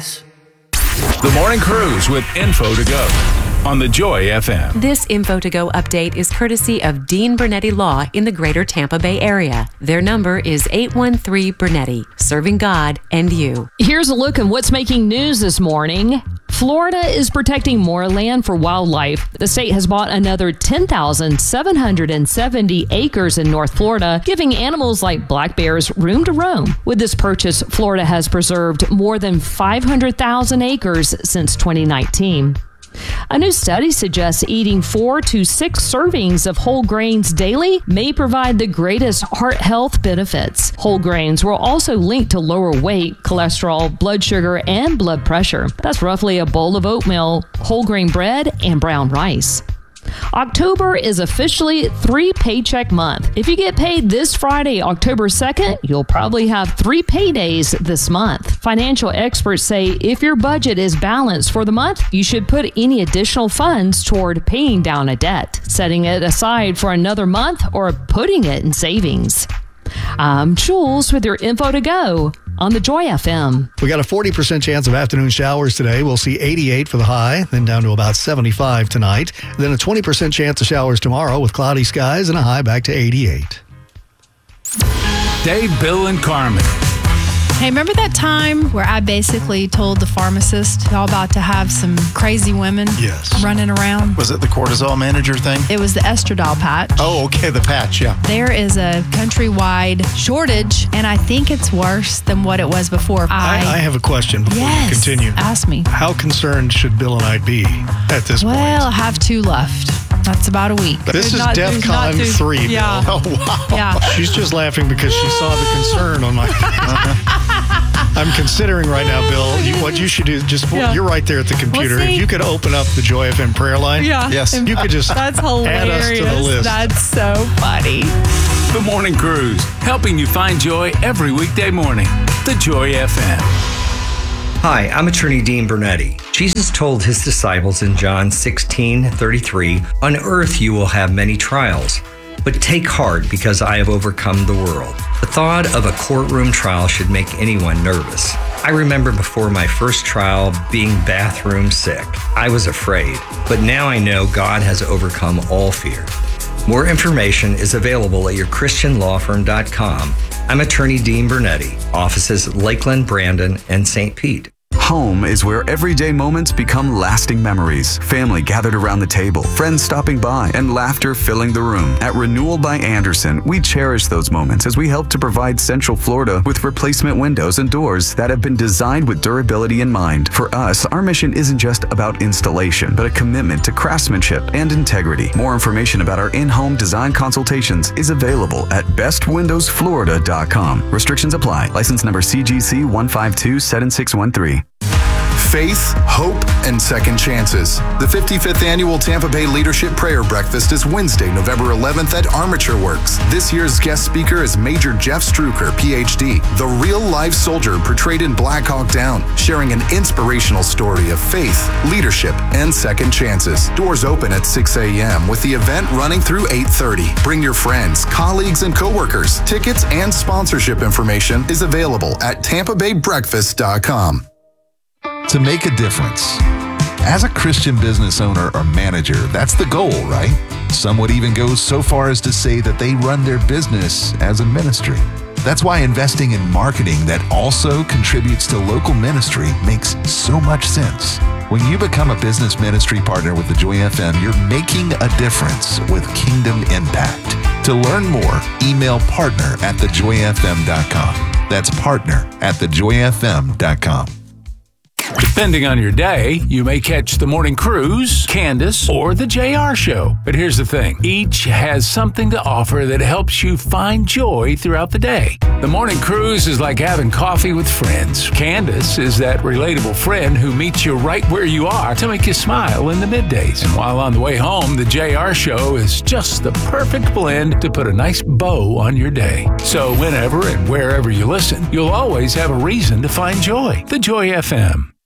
Yes. The Morning Cruise with Info to Go on the Joy FM. This Info to Go update is courtesy of Dean Bernetti Law in the greater Tampa Bay area. Their number is 813 Bernetti, serving God and you. Here's a look at what's making news this morning. Florida is protecting more land for wildlife. The state has bought another 10,770 acres in North Florida, giving animals like black bears room to roam. With this purchase, Florida has preserved more than 500,000 acres since 2019. A new study suggests eating 4 to 6 servings of whole grains daily may provide the greatest heart health benefits. Whole grains were also linked to lower weight, cholesterol, blood sugar, and blood pressure. That's roughly a bowl of oatmeal, whole grain bread, and brown rice. October is officially 3 paycheck month. If you get paid this Friday, October 2nd, you'll probably have 3 paydays this month. Financial experts say if your budget is balanced for the month, you should put any additional funds toward paying down a debt, setting it aside for another month, or putting it in savings. I'm Jules with your Info to Go on the Joy FM. We got a 40% chance of afternoon showers today. We'll see 88 for the high, then down to about 75 tonight. Then a 20% chance of showers tomorrow with cloudy skies and a high back to 88. Dave, Bill, and Carmen. Hey, remember that time where I basically told the pharmacist y'all about to have some crazy women running around? Was it the cortisol manager thing? It was the estradiol patch. Oh, okay, the patch, yeah. There is a countrywide shortage, and I think it's worse than what it was before. I have a question before you continue. Ask me. How concerned should Bill and I be at this point? Well, I have 2 left. That's about a week. This is DEFCON 3, Bill. Yeah. Oh, wow. Yeah. She's just laughing because she saw the concern on my I'm considering right now, Bill, what you should do, you're right there at the computer. If you could open up the Joy FM prayer line. Yeah. Yes. You could just That's add us to the hilarious. list. That's so funny. The Morning Cruise, helping you find joy every weekday morning. The Joy FM. Hi, I'm attorney Dean Bernetti. Jesus told his disciples in John 16:33, "On earth you will have many trials, but take heart because I have overcome the world." The thought of a courtroom trial should make anyone nervous. I remember before my first trial being bathroom sick. I was afraid, but now I know God has overcome all fear. More information is available at yourchristianlawfirm.com. I'm attorney Dean Bernetti, offices Lakeland, Brandon, and St. Pete. Home is where everyday moments become lasting memories. Family gathered around the table, friends stopping by, and laughter filling the room. At Renewal by Andersen, we cherish those moments as we help to provide Central Florida with replacement windows and doors that have been designed with durability in mind. For us, our mission isn't just about installation, but a commitment to craftsmanship and integrity. More information about our in-home design consultations is available at bestwindowsflorida.com. Restrictions apply. License number CGC 1527613. Faith, hope, and second chances. The 55th Annual Tampa Bay Leadership Prayer Breakfast is Wednesday, November 11th at Armature Works. This year's guest speaker is Major Jeff Struker, PhD, the real-life soldier portrayed in Black Hawk Down, sharing an inspirational story of faith, leadership, and second chances. Doors open at 6 a.m. with the event running through 8:30. Bring your friends, colleagues, and coworkers. Tickets and sponsorship information is available at tampabaybreakfast.com. To make a difference. As a Christian business owner or manager, that's the goal, right? Some would even go so far as to say that they run their business as a ministry. That's why investing in marketing that also contributes to local ministry makes so much sense. When you become a business ministry partner with the Joy FM, you're making a difference with Kingdom Impact. To learn more, email partner@thejoyfm.com. That's partner@thejoyfm.com. Depending on your day, you may catch the Morning Cruise, Candace, or the JR Show. But here's the thing. Each has something to offer that helps you find joy throughout the day. The Morning Cruise is like having coffee with friends. Candace is that relatable friend who meets you right where you are to make you smile in the middays. And while on the way home, the JR Show is just the perfect blend to put a nice bow on your day. So whenever and wherever you listen, you'll always have a reason to find joy. The Joy FM.